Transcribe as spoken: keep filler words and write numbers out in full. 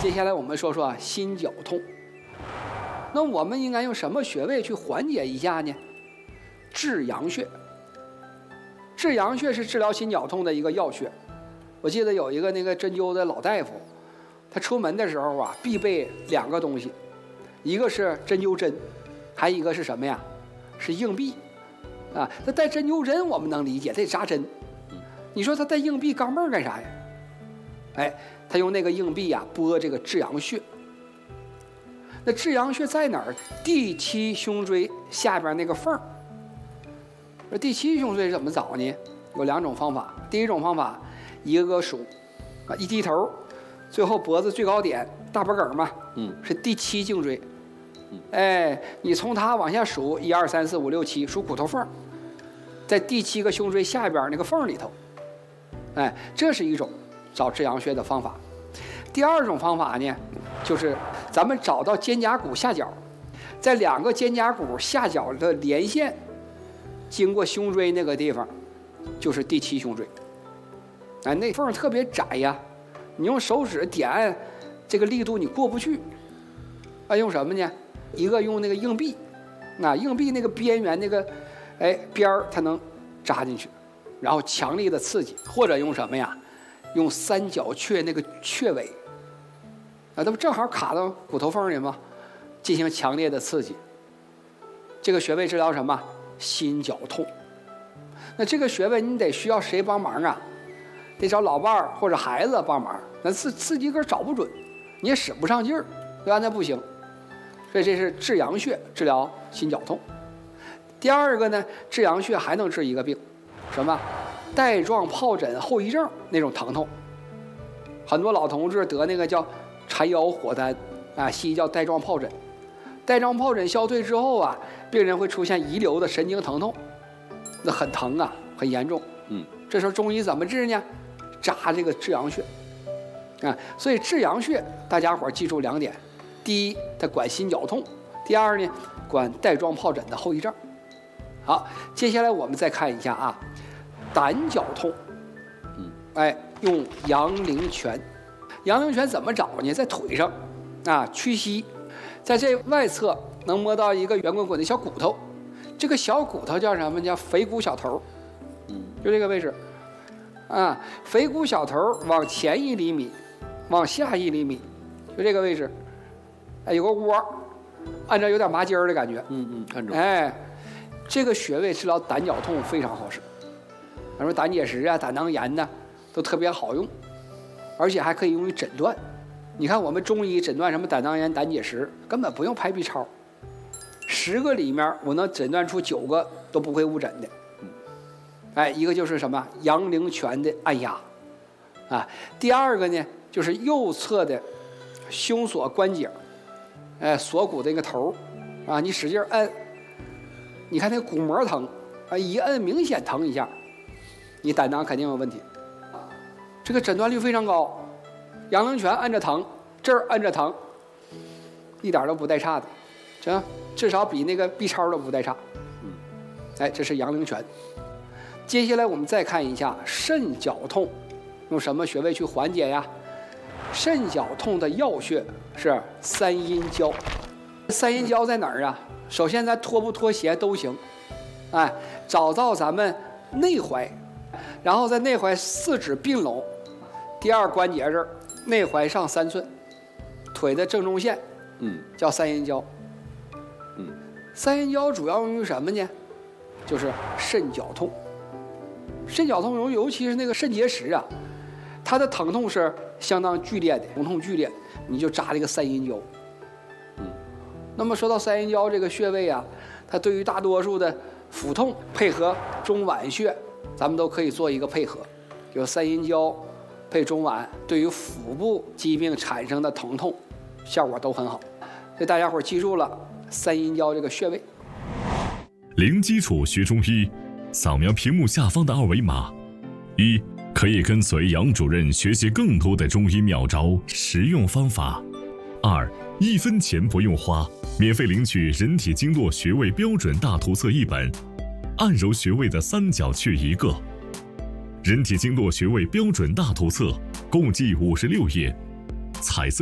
接下来我们说说啊心绞痛。那我们应该用什么穴位去缓解一下呢？至阳穴。至阳穴是治疗心绞痛的一个要穴。我记得有一个那个针灸的老大夫，他出门的时候啊，必备两个东西，一个是针灸针，还一个是什么呀？是硬币。啊，他带针灸针我们能理解，得扎针。你说他带硬币钢镚干啥呀？哎，他用那个硬币啊拨这个至阳穴。那至阳穴在哪儿？第七胸椎下边那个缝儿。这第七胸椎怎么找呢？有两种方法。第一种方法，一个个数，啊，一低头，最后脖子最高点大脖梗嘛，嗯，是第七颈椎。嗯，哎，你从它往下数，一二三四五六七，数骨头缝，在第七个胸椎下边那个缝里头。哎，这是一种找至阳穴的方法。第二种方法呢，就是咱们找到肩胛骨下角，在两个肩胛骨下角的连线，经过胸椎那个地方，就是第七胸椎。哎，那缝特别窄呀，你用手指点按，这个力度你过不去。啊，用什么呢？一个用那个硬币，那硬币那个边缘那个，哎边儿它能扎进去，然后强力的刺激，或者用什么呀？用三角雀那个雀尾。啊，它不正好卡到骨头缝里吗？进行强烈的刺激。这个穴位治疗什么？心绞痛。那这个穴位你得需要谁帮忙啊？得找老伴儿或者孩子帮忙。那自自己个儿找不准，你也使不上劲儿，对吧？那不行。所以这是至阳穴治疗心绞痛。第二个呢，至阳穴还能治一个病，什么？带状疱疹后遗症那种疼痛。很多老同志得那个叫缠腰火丹啊，西医叫带状疱疹。带状疱疹消退之后啊，病人会出现遗留的神经疼痛，那很疼啊，很严重。嗯，这时候中医怎么治呢？扎这个至阳穴啊。所以至阳穴大家伙记住两点：第一，它管心绞痛；第二呢，管带状疱疹的后遗症。好，接下来我们再看一下啊，胆绞痛。嗯，哎，用阳陵泉。阳陵泉怎么找呢？在腿上，啊，屈膝，在这外侧能摸到一个圆滚滚的小骨头，这个小骨头叫什么？叫腓骨小头，嗯，就这个位置，啊，腓骨小头往前一厘米，往下一厘米，就这个位置，哎，有个窝，按照有点麻筋儿的感觉， 嗯嗯，看着， 哎，这个穴位治疗胆绞痛非常好使，比如说胆结石啊、胆囊炎呐、啊，都特别好用。而且还可以用于诊断。你看我们中医诊断什么胆囊炎、胆结石，根本不用拍 B 超，十个里面我能诊断出九个都不会误诊的。哎，一个就是什么阳陵泉的按压，啊，第二个呢就是右侧的胸锁关节，哎，锁骨的那个头，啊，你使劲摁，你看那个骨膜疼，啊，一摁明显疼一下，你胆囊肯定有问题。这个诊断率非常高，阳陵泉按着疼，这儿按着疼，一点都不带差的，这至少比那个 B 超都不带差。嗯，哎，这是阳陵泉。接下来我们再看一下肾绞痛，用什么穴位去缓解呀？肾绞痛的要穴是三阴交。三阴交在哪儿啊？首先咱脱不脱鞋都行，哎，找到咱们内踝，然后在内踝四指并拢。第二关节这儿，内踝上三寸，腿的正中线，嗯，叫三阴交。嗯，三阴交主要用于什么呢？就是肾绞痛。肾绞痛尤其是那个肾结石啊，它的疼痛是相当剧烈的，疼痛剧烈，你就扎这个三阴交。嗯，那么说到三阴交这个穴位啊，它对于大多数的腹痛配合中脘穴，咱们都可以做一个配合，有三阴交。配中脘，对于腹部疾病产生的疼痛效果都很好，所以大家伙记住了三阴交这个穴位。 零基础学中医，扫描屏幕下方的二维码，一可以跟随杨主任学习更多的中医妙招实用方法；二一分钱不用花，免费领取人体经络穴位标准大图册一本，按揉穴位的三角穴一个。人体经络穴位标准大图册共计五十六页，彩色